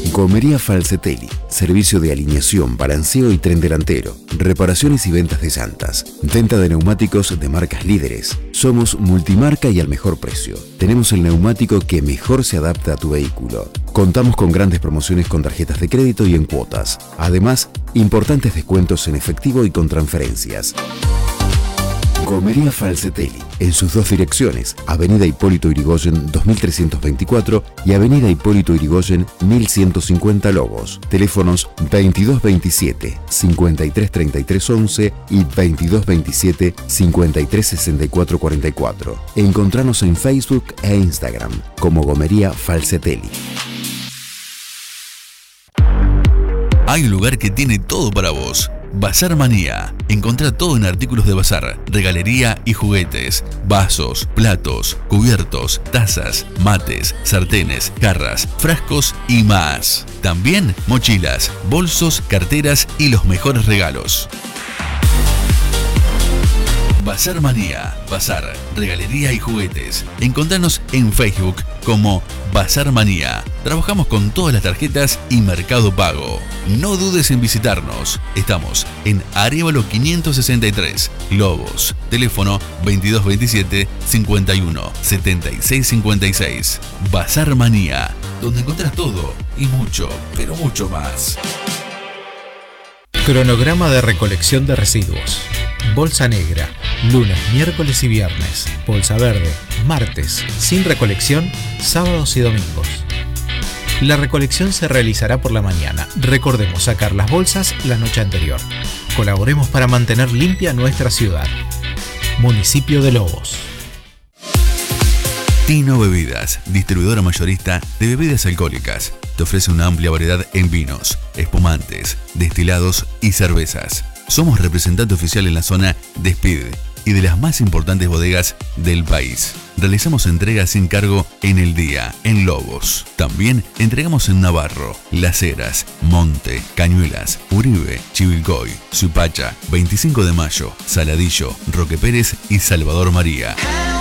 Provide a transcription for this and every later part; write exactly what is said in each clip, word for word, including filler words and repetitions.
Gomería Falcetelli, servicio de alineación, balanceo y tren delantero, reparaciones y ventas de llantas, venta de neumáticos de marcas líderes. Somos multimarca y al mejor precio. Tenemos el neumático que mejor se adapta a tu vehículo. Contamos con grandes promociones con tarjetas de crédito y en cuotas. Además, importantes descuentos en efectivo y con transferencias. Gomería Falcetelli, en sus dos direcciones, Avenida Hipólito Yrigoyen dos mil trescientos veinticuatro y Avenida Hipólito Yrigoyen mil ciento cincuenta Lobos. Teléfonos veintidós veintisiete, cincuenta y tres treinta y tres once y veintidós veintisiete, cincuenta y tres sesenta y cuatro cuarenta y cuatro. Encontranos en Facebook e Instagram como Gomería Falcetelli. Hay un lugar que tiene todo para vos. Bazar Manía. Encontrá todo en artículos de bazar, regalería y juguetes, vasos, platos, cubiertos, tazas, mates, sartenes, jarras, frascos y más. También mochilas, bolsos, carteras y los mejores regalos. Bazar Manía, bazar, regalería y juguetes. Encontranos en Facebook como Bazar Manía. Trabajamos con todas las tarjetas y Mercado Pago. No dudes en visitarnos. Estamos en Arévalo quinientos sesenta y tres, Lobos. Teléfono veintidós veintisiete, cincuenta y uno, setenta y seis cincuenta y seis. Bazar Manía, donde encontrás todo y mucho, pero mucho más. Cronograma de recolección de residuos. Bolsa negra, lunes, miércoles y viernes. Bolsa verde, martes, sin recolección, sábados y domingos. La recolección se realizará por la mañana. Recordemos sacar las bolsas la noche anterior. Colaboremos para mantener limpia nuestra ciudad. Municipio de Lobos. Tino Bebidas, distribuidora mayorista de bebidas alcohólicas. Te ofrece una amplia variedad en vinos, espumantes, destilados y cervezas. Somos representante oficial en la zona de Speed y de las más importantes bodegas del país. Realizamos entregas sin cargo en el día, en Lobos. También entregamos en Navarro, Las Heras, Monte, Cañuelas, Uribe, Chivilcoy, Suipacha, veinticinco de mayo, Saladillo, Roque Pérez y Salvador María.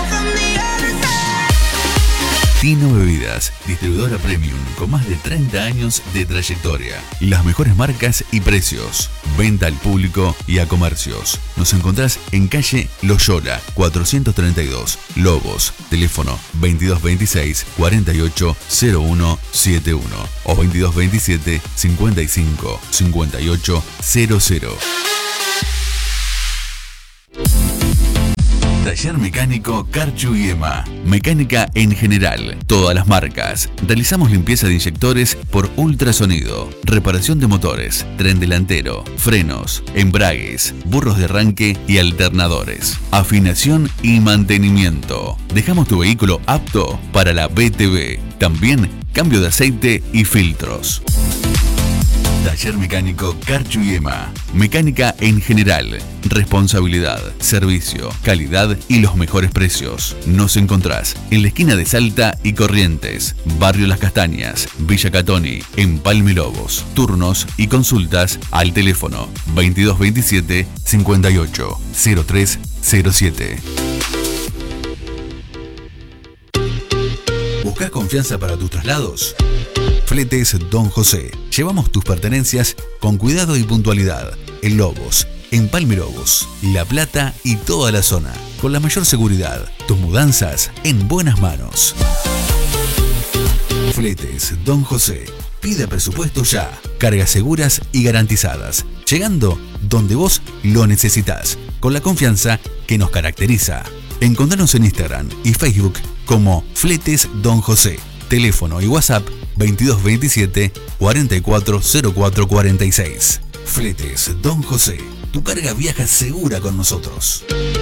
Tino Bebidas, distribuidora premium con más de treinta años de trayectoria. Las mejores marcas y precios. Venta al público y a comercios. Nos encontrás en calle Loyola, cuatrocientos treinta y dos, Lobos. Teléfono veintidós veintiséis, cuarenta y ocho, cero uno setenta y uno o veintidós veintisiete, cincuenta y cinco, cincuenta y ocho, cero cero. Taller Mecánico Carchu y Ema. Mecánica en general, todas las marcas. Realizamos limpieza de inyectores por ultrasonido, reparación de motores, tren delantero, frenos, embragues, burros de arranque y alternadores. Afinación y mantenimiento. Dejamos tu vehículo apto para la B T V. También cambio de aceite y filtros. Taller Mecánico Carchu y Ema. Mecánica en general. Responsabilidad, servicio, calidad y los mejores precios. Nos encontrás en la esquina de Salta y Corrientes, Barrio Las Castañas, Villa Catoni, Empalme Lobos. Turnos y consultas al teléfono veintidós veintisiete, cincuenta y ocho, cero tres cero siete. ¿Buscás confianza para tus traslados? Fletes Don José. Llevamos tus pertenencias con cuidado y puntualidad. En Lobos, Empalme Lobos, La Plata y toda la zona. Con la mayor seguridad. Tus mudanzas en buenas manos. Fletes Don José. Pide presupuesto ya. Cargas seguras y garantizadas. Llegando donde vos lo necesitas. Con la confianza que nos caracteriza. Encontranos en Instagram y Facebook como Fletes Don José. Teléfono y WhatsApp veintidós veintisiete, cuarenta y cuatro, cero cuatro cuarenta y seis. Fletes Don José. Tu carga viaja segura con nosotros.